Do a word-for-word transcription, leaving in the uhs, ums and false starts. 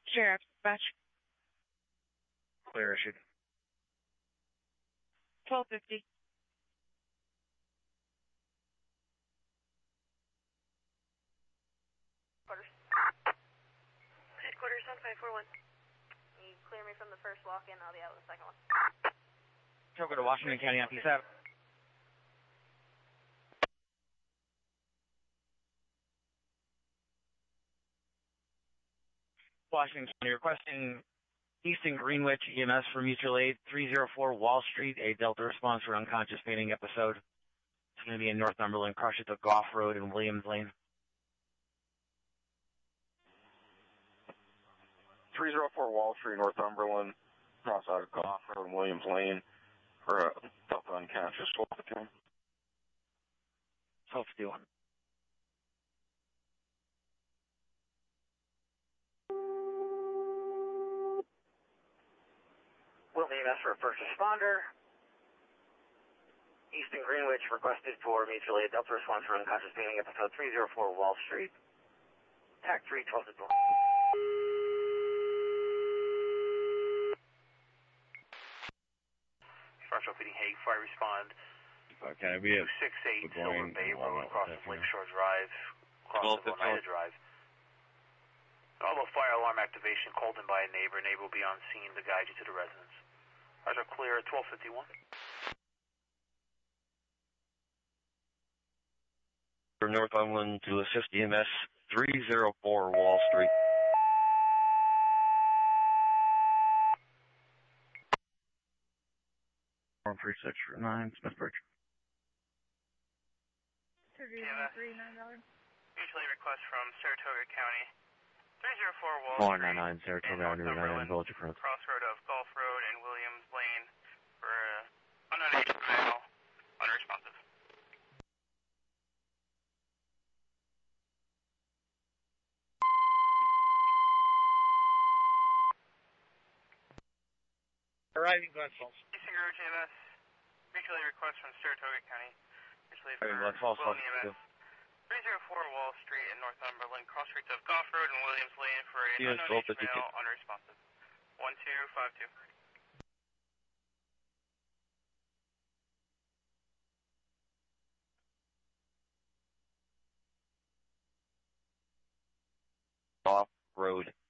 Sheriff, dispatch. Clear issued. twelve fifty. Quarters. Headquarters on five four one. You clear me from the first walk-in, I'll be out with the second one. Go to Washington County on P seven. Washington County requesting Easton Greenwich E M S for mutual aid, three oh four Wall Street, a Delta response for unconscious fainting episode. It's going to be in Northumberland, cross it to Goff Road and Williams Lane. three oh four Wall Street, Northumberland, cross out of Goff Road and Williams Lane for a Delta unconscious twelve fifty-one. twelve fifty-one. Wilton E M S for a first responder. Easton Greenwich requested for mutual aid Delta response for unconscious fainting episode three oh four Wall Street. T A C three, twelve fifty-one. Partial feeding Hague, fire respond. Okay, we have two six eight Silver Bay Road, across of Lakeshore Drive, across of Oneida Drive. Although fire alarm activation called in by a neighbor. Neighbor will be on scene to guide you to the residence. Ours are clear at twelve fifty-one. For Northumberland to assist E M S three oh four Wall Street. one three six nine, Smithbridge. three nine dollars. Mutually request from Saratoga County. three oh four Wall one nine Street. nine Saratoga Avenue, Northumberland, Village of Crows. Crossroad of Gulf Road and Williams Lane for uh, unknown agent male, unresponsive. Arriving Glen Falls. Eastern Greenwich E M S, mutually request from Saratoga County. Mutually Arriving Glen for Falls, Wilton E M S. three oh four Wall Street in Northumberland, cross streets of Goff Road and Williams Lane for an Yes, unknown twelve agent fifty-two. male, unresponsive. one two five two. Off road.